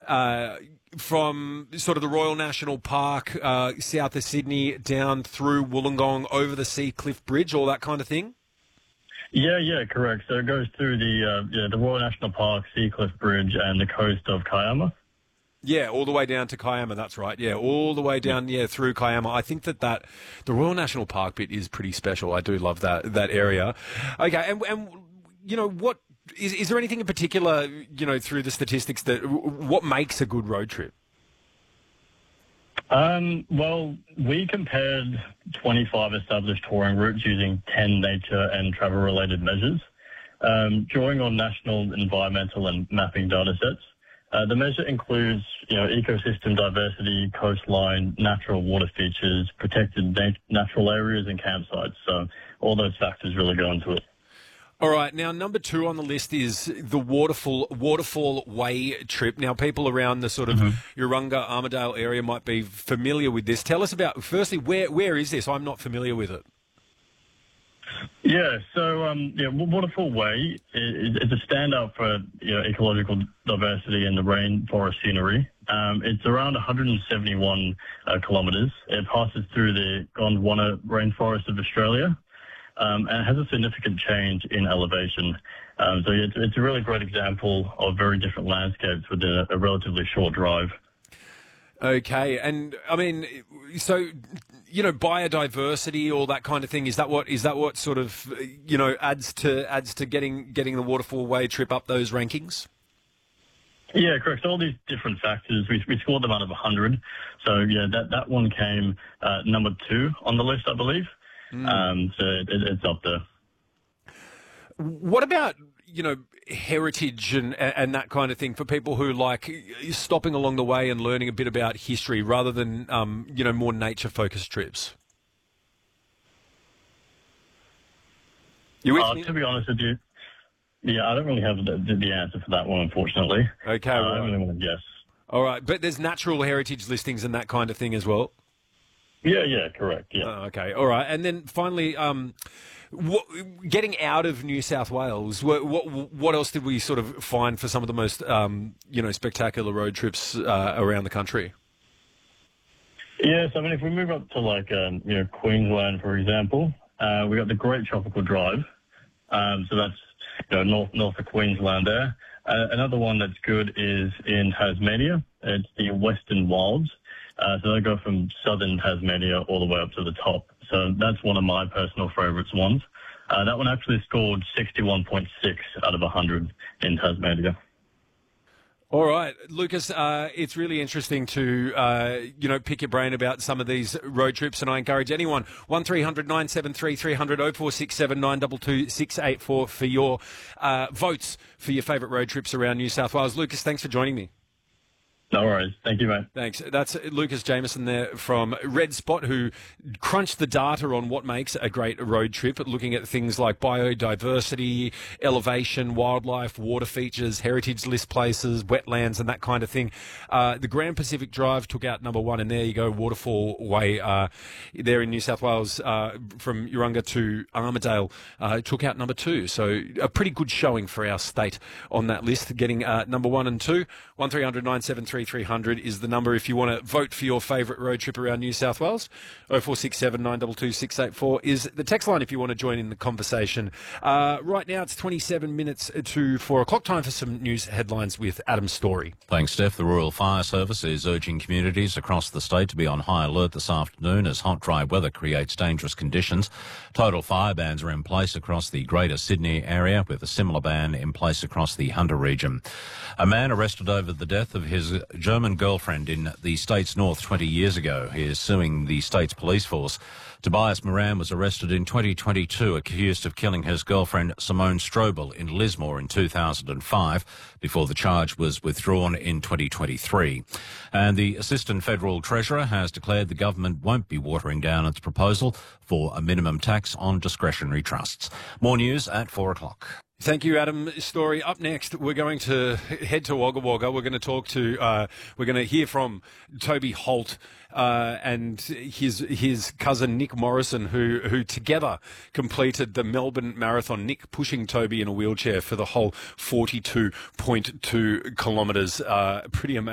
from sort of the Royal National Park, south of Sydney, down through Wollongong, over the Sea Cliff Bridge, all that kind of thing? Yeah, correct. So it goes through the Royal National Park, Seacliff Bridge, and the coast of Kiama. Yeah, all the way down to Kiama, that's right. Yeah, all the way down, through Kiama. I think that the Royal National Park bit is pretty special. I do love that area. Okay, and what is there anything in particular, through the statistics what makes a good road trip? Well, we compared 25 established touring routes using 10 nature and travel-related measures, drawing on national environmental and mapping data sets. The measure includes, ecosystem diversity, coastline, natural water features, protected natural areas and campsites. So all those factors really go into it. All right. Now, number 2 on the list is the Waterfall Way trip. Now, people around the sort of Urunga, Armidale area might be familiar with this. Tell us about, firstly, where is this? I'm not familiar with it. Yeah, so Waterfall Way is a standout for ecological diversity and the rainforest scenery. It's around 171 kilometres. It passes through the Gondwana rainforest of Australia. And it has a significant change in elevation. So it's a really great example of very different landscapes within a relatively short drive. Okay, and I mean, so biodiversity, all that kind of thing. Is that what sort of adds to getting the Waterfall Way trip up those rankings? Yeah, correct. So all these different factors, we scored them out of 100. So that one came number 2 on the list, I believe. So it's up there. What about, heritage and that kind of thing for people who like stopping along the way and learning a bit about history rather than, more nature-focused trips? You with me? To be honest with you, I don't really have the answer for that one, unfortunately. Okay, I don't really want to guess. All right, but there's natural heritage listings and that kind of thing as well? Yeah, correct, yeah. Oh, okay, all right. And then finally, getting out of New South Wales, what else did we sort of find for some of the most, spectacular road trips around the country? Yes, I mean, if we move up to Queensland, for example, we got the Great Tropical Drive. So that's north of Queensland there. Another one that's good is in Tasmania. It's the Western Wilds. So they go from southern Tasmania all the way up to the top. So that's one of my personal favourites ones. That one actually scored 61.6 out of 100 in Tasmania. All right, Lucas, it's really interesting to, pick your brain about some of these road trips, and I encourage anyone, 1300 973 300 0467 922 684 for your votes for your favourite road trips around New South Wales. Lucas, thanks for joining me. No worries. Thank you, mate. Thanks. That's Lucas Jameson there from Red Spot, who crunched the data on what makes a great road trip, looking at things like biodiversity, elevation, wildlife, water features, heritage list places, wetlands, and that kind of thing. The Grand Pacific Drive took out number 1, and there you go, Waterfall Way, there in New South Wales, from Urunga to Armidale, took out number 2. So a pretty good showing for our state on that list, getting number 1 and 2. 1300 973 300 is the number if you want to vote for your favourite road trip around New South Wales. 0467 922 684 is the text line if you want to join in the conversation. Right now it's 27 minutes to 4 o'clock. Time for some news headlines with Adam Story. Thanks, Steph. The Royal Fire Service is urging communities across the state to be on high alert this afternoon as hot, dry weather creates dangerous conditions. Total fire bans are in place across the Greater Sydney area, with a similar ban in place across the Hunter region. A man arrested over the death of his German girlfriend in the state's north 20 years ago. He is suing the state's police force. Tobias Moran was arrested in 2022, accused of killing his girlfriend Simone Strobel in Lismore in 2005, before the charge was withdrawn in 2023. And the Assistant Federal Treasurer has declared the government won't be watering down its proposal for a minimum tax on discretionary trusts. More news at 4 o'clock. Thank you, Adam Story. Up next, we're going to head to Wagga Wagga. We're going to talk to, we're going to hear from Toby Holt and his cousin Nick Morrison, who together completed the Melbourne Marathon. Nick pushing Toby in a wheelchair for the whole 42.2 kilometres. Pretty amazing.